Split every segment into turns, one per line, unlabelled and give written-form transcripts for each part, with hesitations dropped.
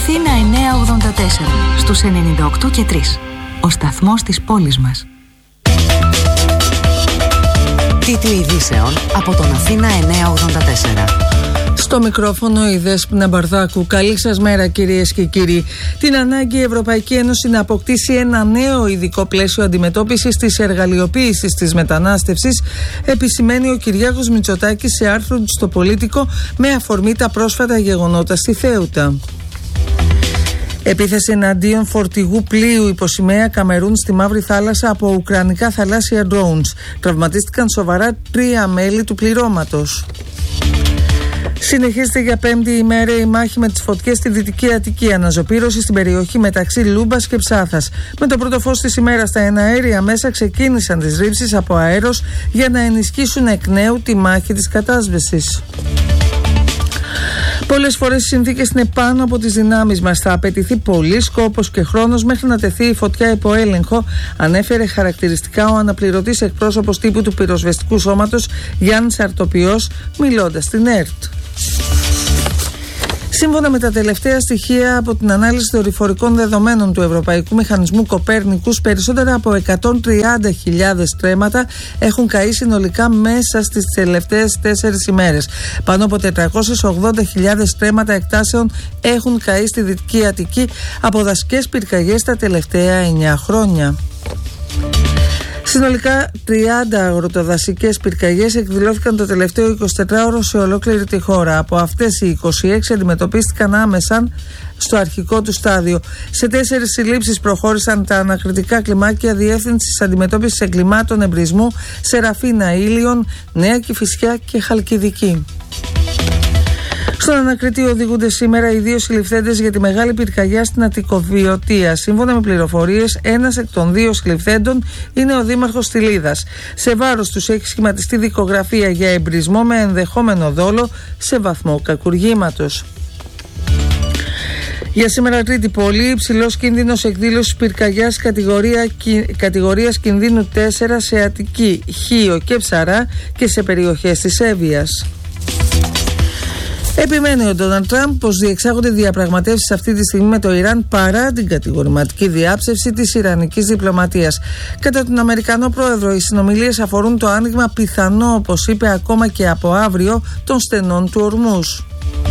Αθήνα 984 στους 98 και 3. Ο σταθμός της πόλης μας.
Τίτλοι ειδήσεων από τον Αθήνα 984.
Στο μικρόφωνο η Δέσποινα Μπαρδάκου. Καλή σας μέρα, κυρίες και κύριοι. Την ανάγκη η Ευρωπαϊκή Ένωση να αποκτήσει ένα νέο ειδικό πλαίσιο αντιμετώπισης της εργαλειοποίησης της μετανάστευσης επισημαίνει ο Κυριάκος Μητσοτάκης σε άρθρο του στο Πολίτικο με αφορμή τα πρόσφατα γεγονότα στη Θέουτα. Επίθεση εναντίον φορτηγού πλοίου υποσημαία Καμερούν στη Μαύρη Θάλασσα από ουκρανικά θαλάσσια drones. Τραυματίστηκαν σοβαρά 3 μέλη του πληρώματος. Συνεχίζεται για 5η ημέρα η μάχη με τις φωτιές στη Δυτική Αττική. Αναζωπήρωση στην περιοχή μεταξύ Λούμπας και Ψάθας. Με το πρώτο φως της ημέρας τα εναέρια μέσα ξεκίνησαν τις ρήψεις από αέρος για να ενισχύσουν εκ νέου τη μάχη της κατάσβεσης. Πολλές φορές οι συνθήκες είναι πάνω από τις δυνάμεις μας. Θα απαιτηθεί πολύς κόπος και χρόνος μέχρι να τεθεί η φωτιά υπό έλεγχο, ανέφερε χαρακτηριστικά ο αναπληρωτής εκπρόσωπος τύπου του πυροσβεστικού σώματος Γιάννης Αρτοπιός, μιλώντας στην ΕΡΤ. Σύμφωνα με τα τελευταία στοιχεία από την ανάλυση δορυφορικών δεδομένων του Ευρωπαϊκού Μηχανισμού Κοπέρνικους, περισσότερα από 130.000 στρέμματα έχουν καεί συνολικά μέσα στις τελευταίες 4 ημέρες. Πάνω από 480.000 στρέμματα εκτάσεων έχουν καεί στη Δυτική Αττική από δασικές πυρκαγιές τα τελευταία 9 χρόνια. Συνολικά 30 αγροτοδασικές πυρκαγιές εκδηλώθηκαν το τελευταίο 24ωρο σε ολόκληρη τη χώρα. Από αυτές οι 26 αντιμετωπίστηκαν άμεσα στο αρχικό του στάδιο. Σε 4 συλλήψεις προχώρησαν τα ανακριτικά κλιμάκια Διεύθυνσης Αντιμετώπισης Εγκλημάτων Εμπρισμού, Σεραφίνα Ήλιον, Νέα Κηφισιά και Χαλκιδική. Στον ανακριτή οδηγούνται σήμερα οι 2 συλληφθέντες για τη μεγάλη πυρκαγιά στην Αττικοβιωτία. Σύμφωνα με πληροφορίες, ένας εκ των 2 συλληφθέντων είναι ο δήμαρχος Στυλίδας. Σε βάρος τους έχει σχηματιστεί δικογραφία για εμπρισμό με ενδεχόμενο δόλο σε βαθμό κακουργήματος. Για σήμερα Τρίτη πόλη, υψηλός κίνδυνος εκδήλωσης πυρκαγιάς κατηγορίας κινδύνου 4 σε Αττική, Χίο και Ψαρά και σε περιοχές της Εύβοιας. Επιμένει ο Ντόναλντ Τραμπ πως διεξάγονται διαπραγματεύσεις αυτή τη στιγμή με το Ιράν παρά την κατηγορηματική διάψευση της ιρανικής διπλωματίας. Κατά τον Αμερικανό πρόεδρο, οι συνομιλίες αφορούν το άνοιγμα πιθανό, όπως είπε, ακόμα και από αύριο των στενών του Ορμούς.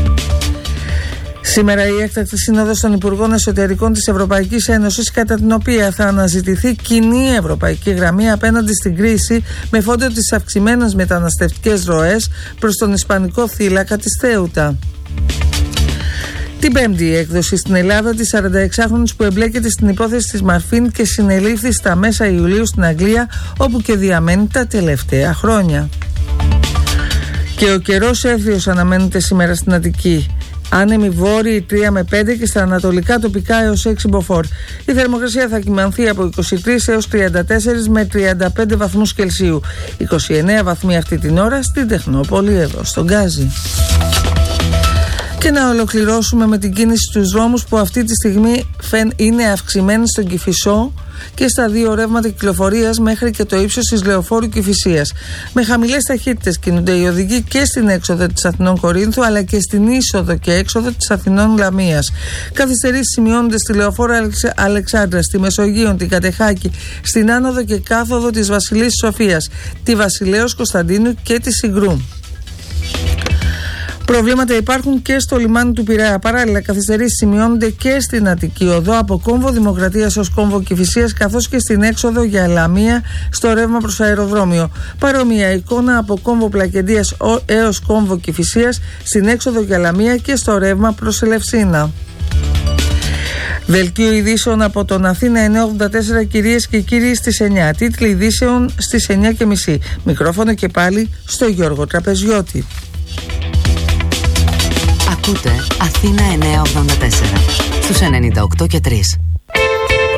Σήμερα η έκτακτη σύνοδος των Υπουργών Εσωτερικών της Ευρωπαϊκής Ένωσης, κατά την οποία θα αναζητηθεί κοινή ευρωπαϊκή γραμμή απέναντι στην κρίση με φόντο τις αυξημένες μεταναστευτικές ροές προς τον Ισπανικό θύλακα της Θέουτα. Την 5η έκδοση στην Ελλάδα της 46χρονης που εμπλέκεται στην υπόθεση της Μαρφίν και συνελήφθη στα μέσα Ιουλίου στην Αγγλία, όπου και διαμένει τα τελευταία χρόνια. Και ο καιρός εύθειος αναμένεται σήμερα στην Αττική. Άνεμοι βόρειοι 3 με 5 και στα ανατολικά τοπικά έως 6 μποφόρ. Η θερμοκρασία θα κυμανθεί από 23 έως 34 με 35 βαθμούς Κελσίου. 29 βαθμοί αυτή την ώρα στην Τεχνόπολη, εδώ στον Γκάζι. Και να ολοκληρώσουμε με την κίνηση στους δρόμους που αυτή τη στιγμή είναι αυξημένη στον Κηφισό και στα 2 ρεύματα κυκλοφορίας μέχρι και το ύψος της Λεωφόρου Κηφισίας. Με χαμηλές ταχύτητες κινούνται οι οδηγοί και στην έξοδο της Αθηνών Κορίνθου αλλά και στην είσοδο και έξοδο της Αθηνών Λαμίας. Καθυστερήσεις σημειώνονται στη Λεωφόρο Αλεξάνδρα, στη Μεσογείο, την Κατεχάκη, στην άνοδο και κάθοδο της Βασιλής Σοφίας, τη Βασιλέως Κωνσταντίνου και τη Συγκρού. Προβλήματα υπάρχουν και στο λιμάνι του Πειραιά. Παράλληλα, καθυστερήσεις σημειώνονται και στην Αττική Οδό από κόμβο Δημοκρατίας ως κόμβο Κηφισίας, καθώς και στην έξοδο για Λαμία στο ρεύμα προς αεροδρόμιο. Παρόμοια εικόνα από κόμβο Πλακεντίας έως κόμβο Κηφισίας στην έξοδο για Λαμία και στο ρεύμα προς Ελευσίνα. Δελτίο ειδήσεων από τον Αθήνα 984, κυρίες και κύριοι, στις 9. Τίτλοι ειδήσεων στις 9:30. Μικρόφωνο και πάλι στο Γιώργο Τραπεζιώτη.
Ακούτε Αθήνα 984 στους 98 και 3.